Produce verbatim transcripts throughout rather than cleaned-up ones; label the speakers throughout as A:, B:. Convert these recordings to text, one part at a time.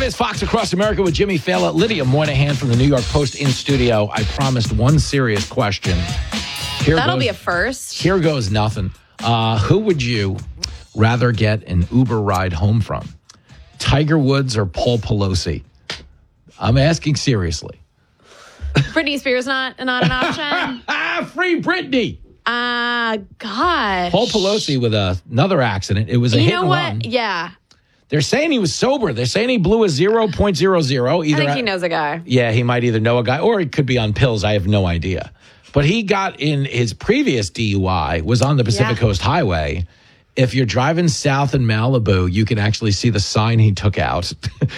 A: it is, Fox Across America with Jimmy Fallon, Lydia Moynihan from the New York Post in studio. I promised one serious question. Here
B: That'll
A: goes,
B: be a first.
A: Here goes nothing. Uh, who would you rather get an Uber ride home from? Tiger Woods or Paul Pelosi? I'm asking seriously.
B: Britney Spears not not an option.
A: Ah, free Britney.
B: Ah, uh, gosh.
A: Paul Pelosi with a, another accident. It was a
B: you
A: hit
B: know
A: and
B: what?
A: run.
B: Yeah.
A: They're saying he was sober. They're saying he blew a zero point zero zero. Either
B: I think
A: at,
B: he knows a guy.
A: Yeah, he might either know a guy or he could be on pills. I have no idea. But he got in his previous D U I, was on the Pacific
B: Yeah.
A: Coast Highway. If you're driving south in Malibu, you can actually see the sign he took out.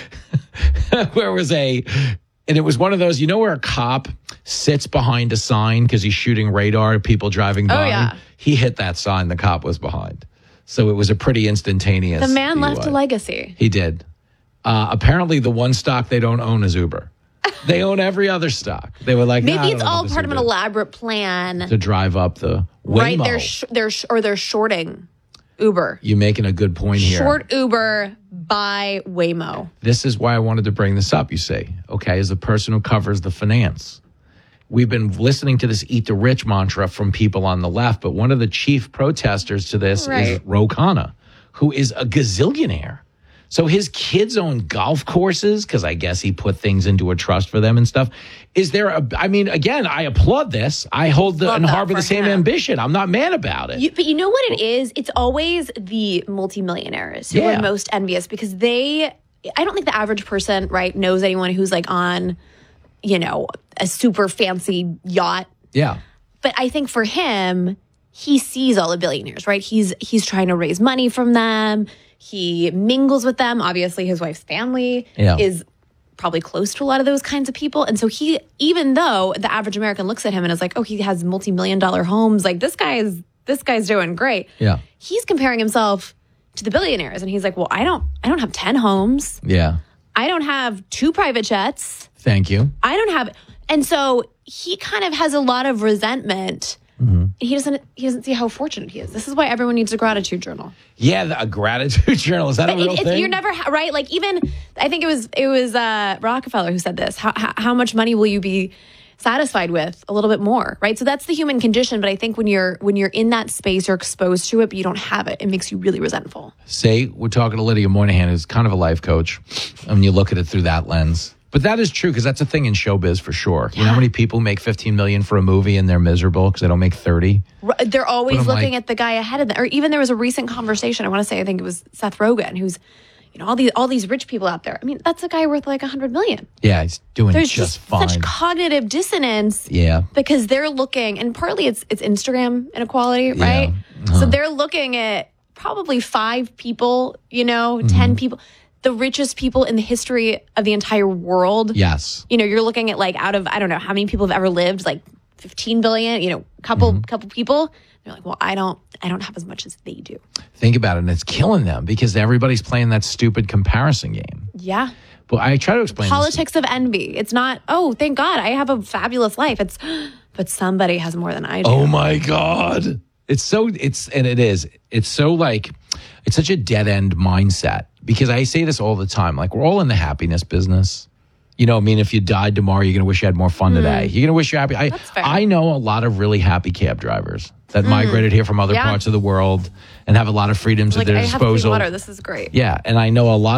A: Where was a, and it was one of those, you know where a cop sits behind a sign because he's shooting radar at people driving by?
B: Oh, yeah.
A: He hit that sign the cop was behind. So it was a pretty instantaneous
B: The man
A: D U I.
B: left a legacy.
A: He did. Uh, apparently, the one stock they don't own is Uber. They own every other stock. They were like,
B: Maybe
A: nah, I don't
B: it's
A: know
B: all
A: about
B: part of an
A: Uber.
B: elaborate plan.
A: To drive up the Waymo.
B: Right? They're sh- they're sh- or they're shorting Uber.
A: You're making a good point here.
B: Short Uber by Waymo.
A: This is why I wanted to bring this up, you see. Okay, as a person who covers the finance. We've been listening to this eat the rich mantra from people on the left, but one of the chief protesters to this
B: Right.
A: is Ro Khanna, who is a gazillionaire. So his kids own golf courses because I guess he put things into a trust for them and stuff. Is there a, I mean, again, I applaud this. I hold the,
B: Love
A: and
B: that
A: harbor the
B: for
A: same
B: him.
A: ambition. I'm not mad about it.
B: You, but you know what it is? It's always the multimillionaires who
A: Yeah.
B: are most envious because they, I don't think the average person, right, knows anyone who's like on, you know, a super fancy yacht.
A: Yeah.
B: But I think for him, he sees all the billionaires, right? He's he's trying to raise money from them. He mingles with them. Obviously, his wife's family
A: Yeah.
B: is probably close to a lot of those kinds of people. And so he, even though the average American looks at him and is like, oh, he has multi-million dollar homes, like this guy is this guy's doing great.
A: Yeah.
B: He's comparing himself to the billionaires. And he's like, well, I don't I don't have ten homes.
A: Yeah.
B: I don't have two private jets.
A: Thank you.
B: I don't have, and so he kind of has a lot of resentment.
A: Mm-hmm.
B: He doesn't. He doesn't see how fortunate he is. This is why everyone needs a gratitude journal.
A: Yeah, the, a gratitude journal. Is that
B: But
A: a real
B: it, it's,
A: thing?
B: you're never ha- right. Like even I think it was it was uh, Rockefeller who said this. How, how how much money will you be satisfied with? A little bit more, right? So that's the human condition. But I think when you're when you're in that space, you're exposed to it, but you don't have it. It makes you really resentful.
A: Say we're talking to Lydia Moynihan, who's kind of a life coach, and you look at it through that lens. But that is true because that's a thing in showbiz for sure. You know how many people make fifteen million dollars for a movie and they're miserable because they don't make thirty?
B: R- They're always
A: But I'm
B: looking
A: like-
B: at the guy ahead of them. Or even there was a recent conversation. I want to say I think it was Seth Rogen, who's you know all these all these rich people out there. I mean, that's a guy worth like a hundred million.
A: Yeah, he's doing
B: There's
A: just,
B: just
A: fine.
B: such cognitive dissonance.
A: Yeah.
B: Because they're looking, and partly it's it's Instagram inequality, right?
A: Uh-huh.
B: So they're looking at probably five people, you know,
A: Mm-hmm.
B: ten people, the richest people in the history of the entire world.
A: Yes.
B: You know, you're looking at like out of I don't know how many people have ever lived, like fifteen billion. You know, couple
A: Mm-hmm.
B: couple people. You're like, well, I don't I don't have as much as they do.
A: Think about it, and it's killing them because everybody's playing that stupid comparison game.
B: Yeah.
A: But I try to explain this.
B: Politics of envy. It's not, oh, thank God, I have a fabulous life. It's, but somebody has more than I do.
A: Oh my God. It's so, it's, and it is, it's so like, it's such a dead end mindset because I say this all the time. Like, we're all in the happiness business. You know, I mean, if you died tomorrow, you're going to wish you had more fun today. You're going to wish you're happy. I,
B: That's fair.
A: I know a lot of really happy cab drivers that migrated here from other
B: Yeah.
A: parts of the world and have a lot of freedoms
B: Like,
A: at their
B: I have clean
A: disposal.
B: water. This is great.
A: Yeah. And I know a lot